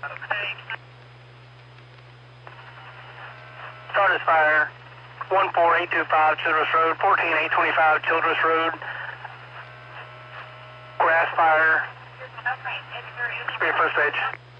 Start fire. 14825 Childress Road, 14825 Childress Road. Grass fire. Spirit first stage.